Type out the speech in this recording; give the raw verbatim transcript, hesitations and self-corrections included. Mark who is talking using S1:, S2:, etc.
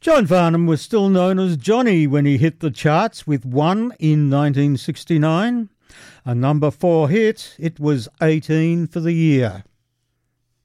S1: John Farnham was still known as Johnny when he hit the charts with One in nineteen sixty-nine. A number four hit, it was eighteen for the year.